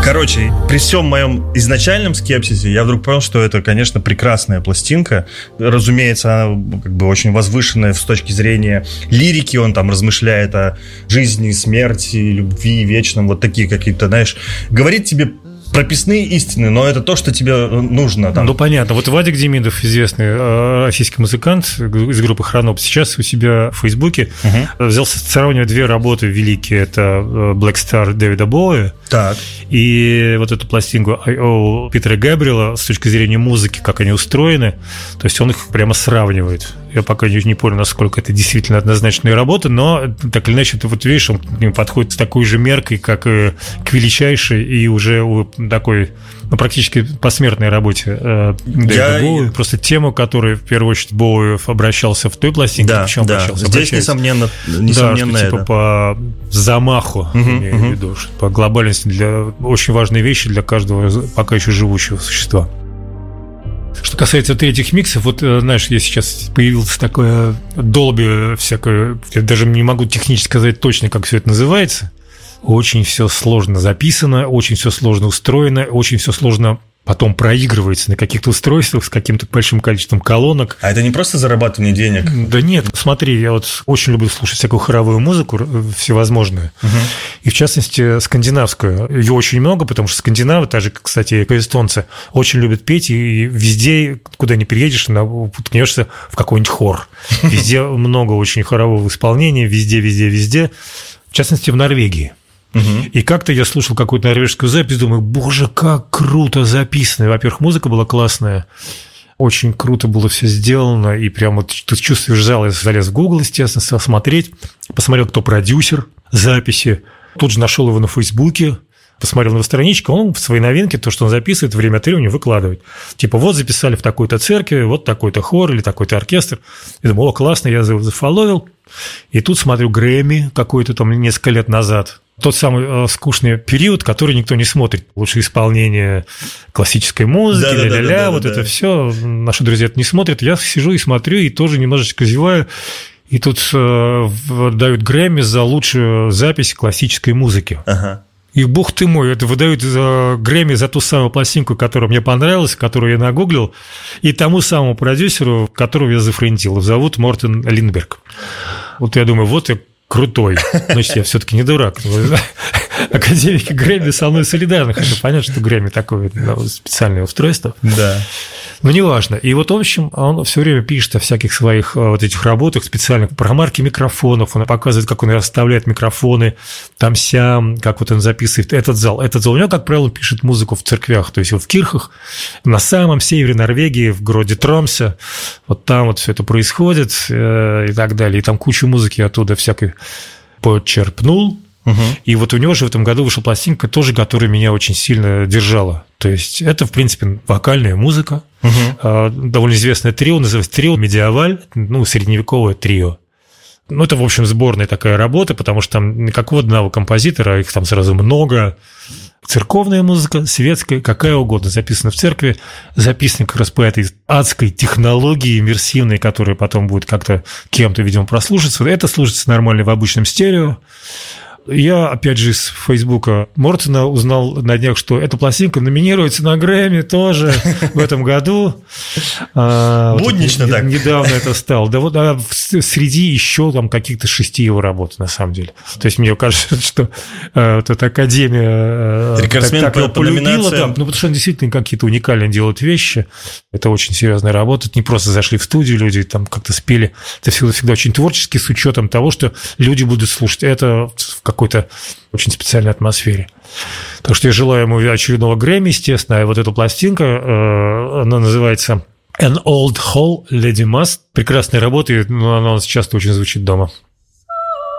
Короче, при всем моем изначальном скепсисе я вдруг понял, что это, конечно, прекрасная пластинка. Разумеется, она как бы очень возвышенная с точки зрения лирики. Он там размышляет о жизни, смерти, любви, вечном. Вот такие какие-то, знаешь, говорит тебе прописные истины, но это то, что тебе нужно. Там. Ну, понятно. Вот Вадик Демидов, известный российский музыкант из группы «Хроноп», сейчас у себя в Фейсбуке взялся сравнивать две работы великие. Это «Black Star» Дэвида Боуи и вот эту пластинку I.O. Питера Габриэла с точки зрения музыки, как они устроены. То есть он их прямо сравнивает. Я пока не понял, насколько это действительно однозначная работа, но так или иначе, ты вот видишь, он к ним подходит с такой же меркой, как и к величайшей и уже такой, ну, практически посмертной работе Дэвида Боуи. Просто тему, которой в первую очередь Боуи обращался в той пластинке, причем обращался. Здесь несомненно что, типа по замаху, имею в виду, по глобальности, для очень важной вещи для каждого пока еще живущего существа. Что касается вот этих миксов, вот, знаешь, я сейчас появилось такое долби всякое, я даже не могу технически сказать точно, как все это называется. Очень все сложно записано, очень все сложно устроено, очень все сложно потом проигрывается на каких-то устройствах с каким-то большим количеством колонок. А это не просто зарабатывание денег? Да нет, смотри, я вот очень люблю слушать всякую хоровую музыку всевозможную, и в частности скандинавскую. Ее очень много, потому что скандинавы, так же, кстати, эстонцы, очень любят петь, и везде, куда ни приедешь, уткнешься в какой-нибудь хор. Везде много очень хорового исполнения, везде. В частности, в Норвегии. И как-то я слушал какую-то норвежскую запись, думаю, боже, как круто записано. Во-первых, музыка была классная, очень круто было все сделано, и прям вот ты чувствуешь зал. Я залез в Google, естественно, стал смотреть, посмотрел, кто продюсер записи, тут же нашел его на Фейсбуке, посмотрел на его страничку, он в свои новинки, то, что он записывает, время от времени выкладывает. Типа, вот записали в такой-то церкви, вот такой-то хор или такой-то оркестр. Я думаю, о, классно, я его зафоловил. И тут смотрю Грэмми какой-то там несколько лет назад. Тот самый скучный период, который никто не смотрит. Лучшее исполнение классической музыки, это все. Наши друзья это не смотрят. Я сижу и смотрю, и тоже немножечко зеваю. И тут дают Грэмми за лучшую запись классической музыки. И, бог ты мой, это выдают Грэмми за ту самую пластинку, которая мне понравилась, которую я нагуглил, и тому самому продюсеру, которого я зафрендил. Зовут Мортен Линдберг. Вот я думаю, вот я крутой. Значит, я все-таки не дурак. Академики Грэмми со мной солидарны. Хотя понятно, что Грэмми такое специальное устройство. Да. Но неважно. И вот, в общем, он все время пишет о всяких своих вот этих работах специальных, про марки микрофонов. Он показывает, как он расставляет микрофоны там-сям, как вот он записывает этот зал. У него, как правило, пишет музыку в церквях, то есть вот в кирхах, на самом севере Норвегии, в городе Тромсе. Вот там вот все это происходит и так далее. И там кучу музыки оттуда всякой почерпнул. И вот у него же в этом году вышла пластинка тоже, которая меня очень сильно держала. То есть это, в принципе, вокальная музыка. Довольно известное трио, называется трио «Медиаваль», средневековое трио. Это, в общем, сборная такая работа, потому что там никакого одного композитора, их там сразу много. Церковная музыка, светская, какая угодно, записана в церкви, записана как раз по этой адской технологии иммерсивной, которая потом будет как-то кем-то, видимо, прослушаться. Это слушается нормально в обычном стерео. Я, опять же, из Фейсбука Мортена узнал на днях, что эта пластинка номинируется на Грэмми тоже в этом году. Буднично так. Недавно это стало. Да вот среди еще там каких-то 6 его работ, на самом деле. То есть мне кажется, что вот эта академия так его полюбила, потому что он действительно какие-то уникальные делают вещи. Это очень серьезная работа. Это не просто зашли в студию, люди там как-то спели. Это всегда очень творчески, с учетом того, что люди будут слушать это в какой-то очень специальной атмосфере. Так что я желаю ему очередного Грэмми, естественно. А вот эта пластинка, она называется «An Old Hall Lady Must». Прекрасная работа, но она часто очень звучит дома.